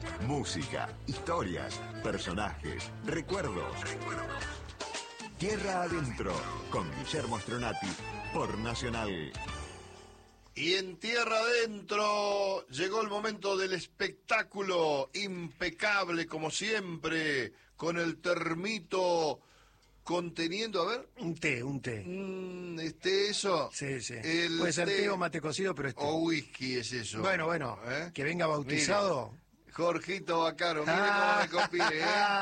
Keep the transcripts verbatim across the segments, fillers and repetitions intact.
Música, historias, personajes, recuerdos. Recuerdos. Tierra Adentro, con Guillermo Stronati, por Nacional. Y en Tierra Adentro llegó el momento del espectáculo, impecable como siempre, con el termito conteniendo, a ver... Un té, un té. Mm, ¿Este eso? Sí, sí. El Puede ser té, té o mate cocido, pero este. O whisky es eso. Bueno, bueno, ¿Eh? que venga bautizado... Mire. Jorgito Bacaro, mire Ah. cómo me copie,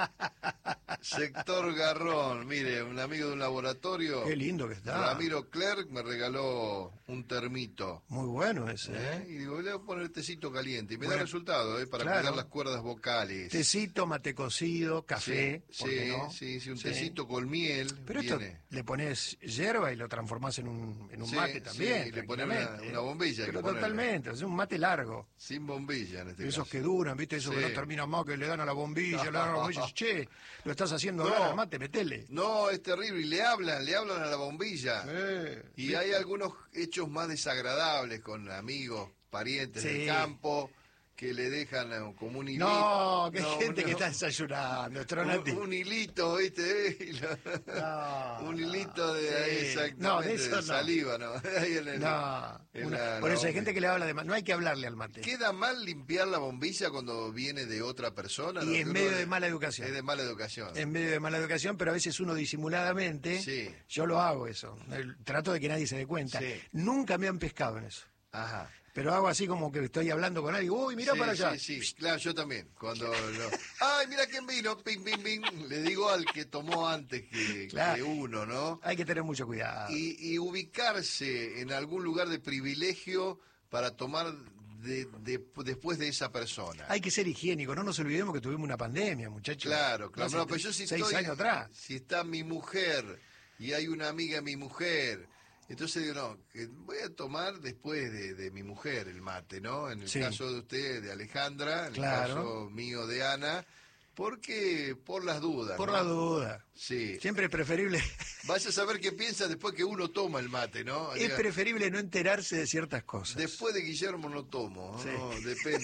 ¿eh? Sector Garrón, mire, un amigo de un laboratorio. Qué lindo que está. Ramiro Clerc me regaló un termito. Muy bueno ese, ¿Eh? ¿eh? Y digo, le voy a poner tecito caliente. Y me Bueno, da resultado, ¿eh? Para claro. cuidar las cuerdas vocales. Tecito, mate cocido, café, Sí, ¿por qué sí, no? sí, sí, un Sí. tecito con miel. Pero viene. esto le pones hierba y lo transformás en un, en un Sí, mate sí, también. y le pones una- tranquilamente, una ¿eh? bombilla hay Pero que ponerle. totalmente, es un mate largo. Sin bombilla en este Esos caso. que duran, ¿viste? Esos Sí. que no terminan más, que le dan a la bombilla, le dan a la bombilla. Che, lo estás haciendo No. hablar al mate, metele. No, es terrible. Y le hablan, le hablan a la bombilla. Eh, Y hay algunos hechos más desagradables con amigos, parientes Sí. del campo, que le dejan eh, como un hilito. No, que hay No, gente no. que está desayunando, Stronati. Un, un hilito, ¿viste? Y lo- No, un hilito de, sí. ahí, exactamente, No, de eso no. saliva, ¿no? Ahí en el- No, en una- la- por la eso hay bombilla. gente que le habla de mate. No hay que hablarle al mate. ¿Queda mal limpiar la bombilla cuando viene de otra persona? Y ¿no? en Que uno medio le- de mala educación. Es de mala educación. En medio de mala educación, pero a veces uno disimuladamente, Sí. yo lo hago eso. El- trato de que nadie se dé cuenta. Sí. Nunca me han pescado en eso. Ajá. Pero hago así como que estoy hablando con alguien. Uy, mirá Sí, para allá. Sí, sí, claro, yo también. Cuando lo... ¡Ay, mira quién vino! Ping, ping, ping. Le digo al que tomó antes que, Claro. que uno, ¿no? Hay que tener mucho cuidado. Y, y ubicarse en algún lugar de privilegio para tomar de, de- después de esa persona. Hay que ser higiénico. No nos olvidemos que tuvimos una pandemia, muchachos. Claro, claro. Hace No, pero yo si seis estoy, años atrás. si está mi mujer y hay una amiga de mi mujer, entonces digo, no, que voy a tomar después de, de mi mujer el mate, ¿no? En el Sí. caso de usted, de Alejandra, en Claro. el caso mío de Ana, porque por las dudas. Por ¿no? la duda. Sí. Siempre es preferible, Vaya a saber qué piensa después que uno toma el mate, ¿no? es Diga, preferible no enterarse de ciertas cosas. después de Guillermo no tomo, Sí. no,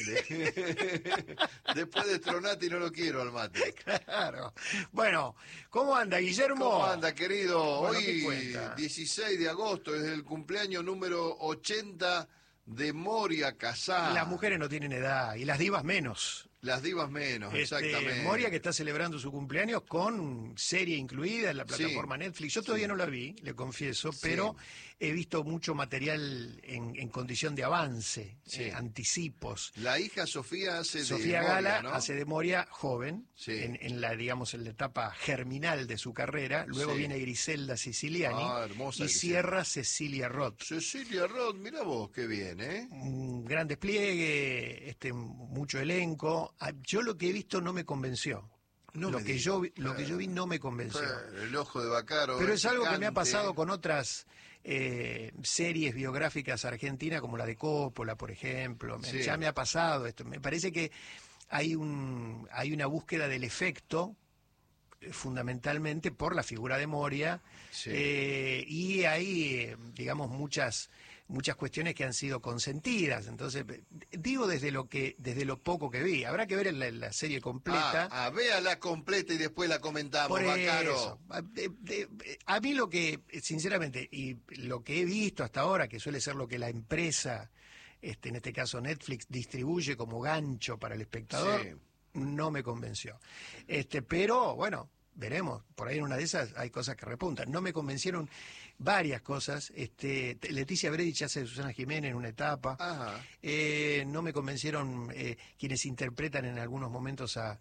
depende. Después de Stronati no lo quiero al mate. Claro. Bueno, ¿cómo anda, Guillermo? ¿Cómo anda, querido? Bueno, ¿qué Hoy, cuenta? dieciséis de agosto, es el cumpleaños número ochenta de Moria Kazan. Las mujeres no tienen edad y las divas menos. Las divas menos, Este, exactamente. Moria que está celebrando su cumpleaños con serie incluida en la Sí. plataforma Netflix. Yo todavía no la vi, le confieso, Sí. pero he visto mucho material en, en condición de avance, Sí. eh, anticipos. La hija Sofía hace de Sofía Moria, Gala ¿no? hace de Moria joven, Sí. en, en la, digamos, en la etapa germinal de su carrera. Luego Sí. viene Griselda Siciliani Ah, hermosa y Griselda. cierra Cecilia Roth. Cecilia Roth, mira vos, qué bien, ¿eh? Un gran despliegue, este, mucho elenco. Ah, Yo lo que he visto no me convenció. No lo me que diga. yo vi- lo que yo vi no me convenció. Eh, El ojo de Bacaro. Pero es algo que me ha picante. pasado con otras eh, series biográficas argentinas, como la de Coppola, por ejemplo. Me- Sí. Ya me ha pasado esto. Me parece que hay un hay una búsqueda del efecto, eh, fundamentalmente por la figura de Moria, Sí. eh, y hay, eh, digamos, muchas muchas cuestiones que han sido consentidas. Entonces, eh, digo desde lo que desde lo poco que vi. Habrá que ver la, la serie completa. Ah, ah, véala completa y después la comentamos, Por Bacaro. eso. A, de- de- a mí lo que, sinceramente, y lo que he visto hasta ahora, que suele ser lo que la empresa, este, en este caso Netflix, distribuye como gancho para el espectador, Sí. no me convenció. Este, pero, bueno, veremos. Por ahí en una de esas hay cosas que repuntan. No me convencieron varias cosas. Este, Leticia Bredich hace de Susana Jiménez en una etapa. Ajá. Eh, no me convencieron eh, quienes interpretan en algunos momentos a,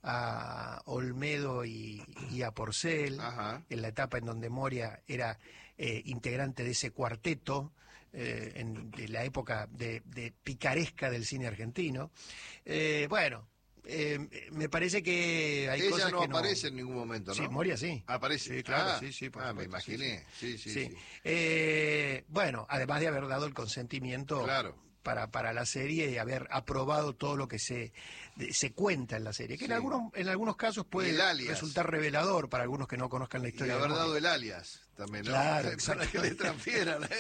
a Olmedo y, y a Porcel, Ajá. en la etapa en donde Moria era eh, integrante de ese cuarteto, eh, en de la época de, de picaresca del cine argentino. Eh, bueno, eh, me parece que hay Ella cosas no que no aparece en ningún momento, ¿no? Sí, Moria sí. Aparece. Sí, claro, Ah, sí, sí. por ah, me supuesto, imaginé. Sí, sí, sí. Sí. Eh, bueno, además de haber dado el consentimiento Claro. para, para la serie y haber aprobado todo lo que se, de, se cuenta en la serie, que Sí. en algunos en alguos casos puede El alias. resultar revelador para algunos que no conozcan la Y historia. haber de dado el alias también, ¿no? Claro, Para que le transfieran. ¿eh?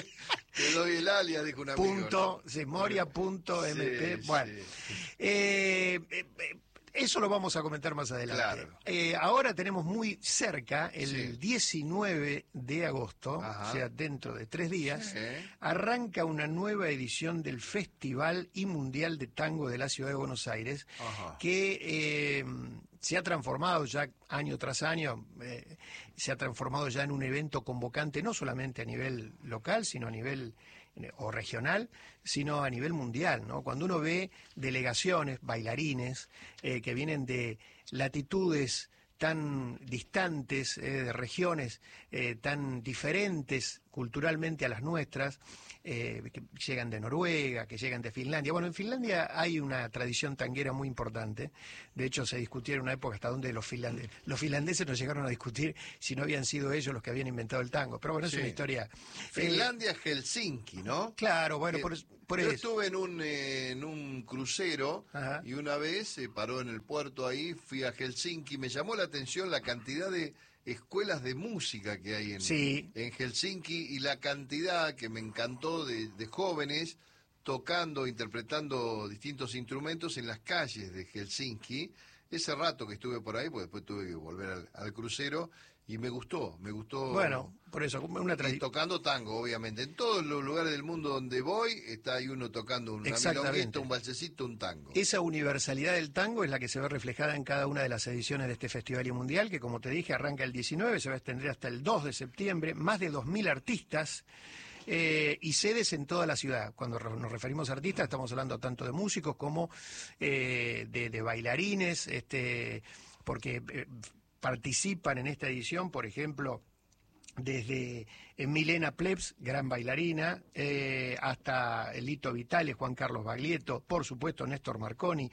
Te doy el alias, dijo un amigo. punto, ¿no? sí, Moria.mp. Sí, Bueno, sí. eh, eh, eh, eso lo vamos a comentar más adelante. Claro. Eh, ahora tenemos muy cerca, el Sí. diecinueve de agosto, Ajá. o sea, dentro de tres días, Sí. arranca una nueva edición del Festival y Mundial de Tango de la Ciudad de Buenos Aires, Ajá. que eh, se ha transformado ya año tras año, eh, se ha transformado ya en un evento convocante no solamente a nivel local, sino a nivel eh, o regional, sino a nivel mundial, ¿no? Cuando uno ve delegaciones, bailarines, eh, que vienen de latitudes tan distantes, eh, de regiones eh, tan diferentes culturalmente a las nuestras, eh, que llegan de Noruega, que llegan de Finlandia. Bueno, en Finlandia hay una tradición tanguera muy importante. De hecho, se discutía en una época hasta donde los finlandeses, los finlandeses nos llegaron a discutir si no habían sido ellos los que habían inventado el tango. Pero bueno, Sí. es una historia. Finlandia es Helsinki, ¿no? Eh, claro, bueno, Eh, por, por Yo eso. estuve en un, eh, en un crucero Ajá. y una vez se paró en el puerto ahí, fui a Helsinki, me llamó la atención la cantidad de escuelas de música que hay en, Sí. en Helsinki y la cantidad que me encantó de, de jóvenes tocando, interpretando distintos instrumentos en las calles de Helsinki. Ese rato que estuve por ahí, pues después tuve que volver al, al crucero y me gustó, me gustó. Bueno, por eso, una Y tradición. tocando tango, obviamente. En todos los lugares del mundo donde voy, está ahí uno tocando una Exactamente. milonguita, un balsecito, un tango. Esa universalidad del tango es la que se ve reflejada en cada una de las ediciones de este Festival y Mundial, que como te dije, arranca el diecinueve, se va a extender hasta el dos de septiembre, más de dos mil artistas eh, y sedes en toda la ciudad. Cuando re- nos referimos a artistas, estamos hablando tanto de músicos como eh, de, de bailarines, este, porque eh, participan en esta edición, por ejemplo, desde eh, Milena Plebs, gran bailarina, eh, hasta Lito Vitale, Juan Carlos Baglietto, por supuesto Néstor Marconi,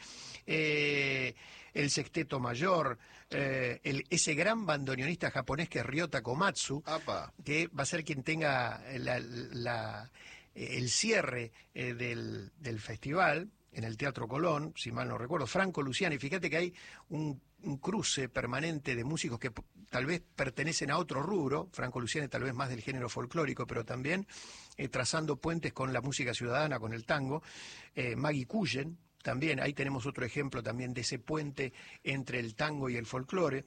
eh, el Sexteto Mayor, eh, el- ese gran bandoneonista japonés que es Ryota Komatsu, Apa, que va a ser quien tenga la- la- eh, el cierre eh, del, del festival en el Teatro Colón, si mal no recuerdo, Franco Luciani. Fíjate que hay un, un cruce permanente de músicos que p- tal vez pertenecen a otro rubro, Franco Luciani tal vez más del género folclórico, pero también eh, trazando puentes con la música ciudadana, con el tango, eh, Maggie Cullen, también, ahí tenemos otro ejemplo también de ese puente entre el tango y el folclore.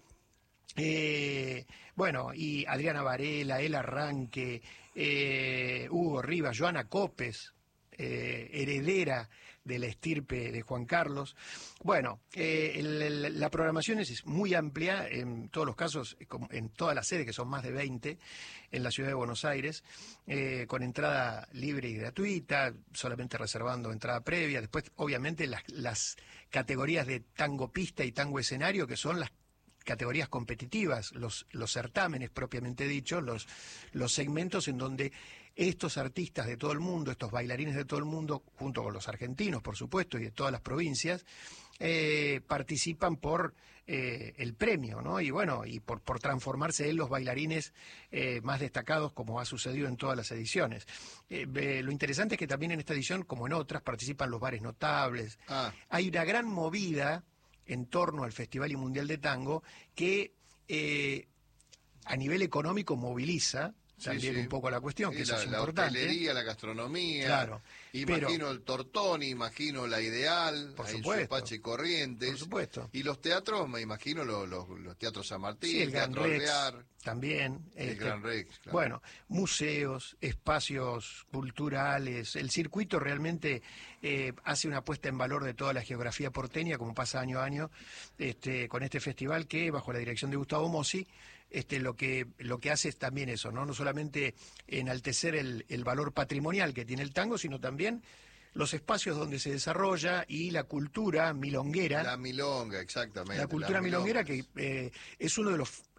Eh, bueno, y Adriana Varela, El Arranque, eh, Hugo Rivas, Joana Copes, eh, heredera de la estirpe de Juan Carlos. Bueno, eh, el- el- la programación es, es muy amplia, en todos los casos, eh, como en todas las sedes, que son más de veinte, en la ciudad de Buenos Aires, eh, con entrada libre y gratuita, solamente reservando entrada previa. Después, obviamente, las, las categorías de tango pista y tango escenario, que son las categorías competitivas, los, los certámenes propiamente dichos, los, los segmentos en donde estos artistas de todo el mundo, estos bailarines de todo el mundo, junto con los argentinos, por supuesto, y de todas las provincias, eh, participan por eh, el premio, ¿no? Y bueno, y por, por transformarse en los bailarines eh, más destacados, como ha sucedido en todas las ediciones. Eh, eh, lo interesante es que también en esta edición, como en otras, participan los bares notables. ah, Hay una gran movida en torno al Festival y Mundial de Tango que eh, a nivel económico moviliza sí, también sí. un poco la cuestión, Sí, que eso la, es la importante. hotelería, la gastronomía. Claro, Imagino pero- el Tortoni, imagino la Ideal, Por ahí en supuesto. Supache Corrientes. Por supuesto. Y los teatros, me imagino los, los, los teatros San Martín, Sí, el Gran Teatro Rex Real, también. el este, Gran Rex. Claro. Bueno, museos, espacios culturales, el circuito realmente eh, hace una puesta en valor de toda la geografía porteña, como pasa año a año, este, con este festival que, bajo la dirección de Gustavo Mossi, este, lo que lo que hace es también eso, no, no solamente enaltecer el, el valor patrimonial que tiene el tango, sino también los espacios donde se desarrolla y la cultura milonguera. La milonga, exactamente. La cultura las milonguera milongas. que eh, es uno de los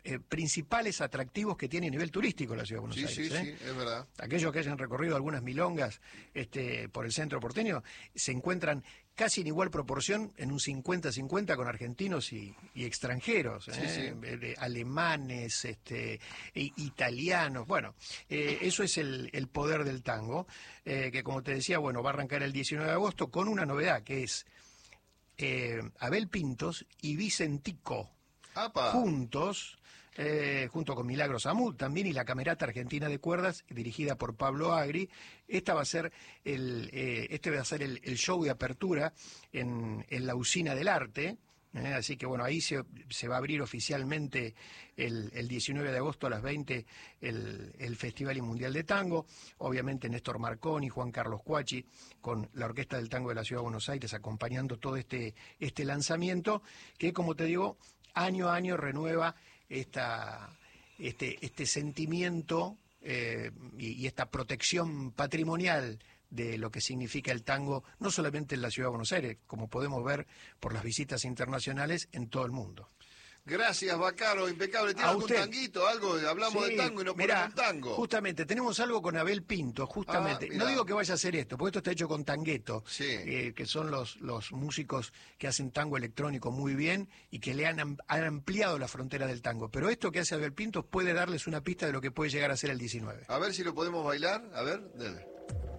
eh, principales atractivos que tiene a nivel turístico la ciudad de Buenos Sí, Aires. sí, ¿eh? sí, es verdad. Aquellos que hayan recorrido algunas milongas este, por el centro porteño se encuentran casi en igual proporción, en un cincuenta cincuenta con argentinos y, y extranjeros, Sí, ¿eh? sí. De alemanes, este, i- italianos. Bueno, eh, eso es el, el poder del tango, eh, que como te decía, bueno, va a arrancar el diecinueve de agosto con una novedad que es eh, Abel Pintos y Vicentico ¡Apa! juntos, eh, junto con Milagros Amud también, y la Camerata Argentina de Cuerdas, dirigida por Pablo Agri. Esta va a ser el, eh, este va a ser el, el show de apertura en, en la Usina del Arte. ¿eh? Así que bueno, ahí se, se va a abrir oficialmente el, el diecinueve de agosto a las veinte el, el Festival Mundial de Tango. Obviamente Néstor Marconi, Juan Carlos Cuachi, con la Orquesta del Tango de la Ciudad de Buenos Aires acompañando todo este, este lanzamiento, que como te digo, año a año renueva esta, este, este sentimiento eh, y, y esta protección patrimonial de lo que significa el tango, no solamente en la Ciudad de Buenos Aires, como podemos ver por las visitas internacionales en todo el mundo. Gracias, Bacaro, impecable. ¿Tiene A algún usted. tanguito? Algo, hablamos Sí, de tango y nos mirá, ponemos un tango. Justamente, tenemos algo con Abel Pinto, justamente. Ah, mirá. No digo que vaya a hacer esto, porque esto está hecho con tangueto, Sí. eh, que son los, los músicos que hacen tango electrónico muy bien y que le han, am- han ampliado la frontera del tango. Pero esto que hace Abel Pinto puede darles una pista de lo que puede llegar a ser el diecinueve. A ver si lo podemos bailar. A ver, dale.